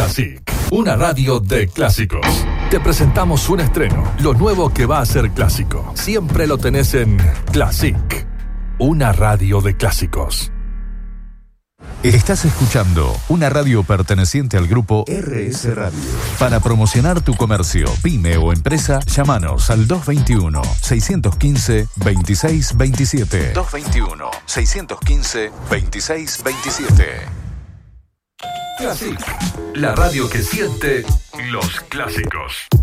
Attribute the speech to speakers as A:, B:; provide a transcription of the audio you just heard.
A: Classic, una radio de clásicos. Te presentamos un estreno, lo nuevo que va a ser clásico. Siempre lo tenés en Classic, una radio de clásicos.
B: Estás escuchando una radio perteneciente al grupo RS Radio. Para promocionar tu comercio, pyme o empresa, llámanos al 221-615-2627. 221-615-2627.
A: Classic, la radio que siente los clásicos.